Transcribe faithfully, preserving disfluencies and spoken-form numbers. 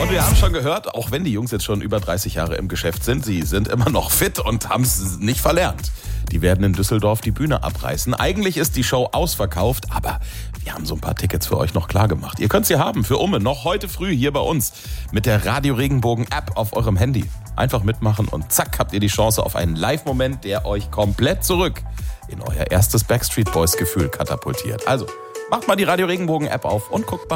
Und wir haben schon gehört, auch wenn die Jungs jetzt schon über dreißig Jahre im Geschäft sind, sie sind immer noch fit und haben es nicht verlernt. Die werden in Düsseldorf die Bühne abreißen. Eigentlich ist die Show ausverkauft, aber wir haben so ein paar Tickets für euch noch klar gemacht. Ihr könnt sie haben für Umme, noch heute früh hier bei uns mit der Radio Regenbogen App auf eurem Handy. Einfach mitmachen und zack, habt ihr die Chance auf einen Live-Moment, der euch komplett zurück in euer erstes Backstreet Boys Gefühl katapultiert. Also, macht mal die Radio Regenbogen App auf und guckt mal.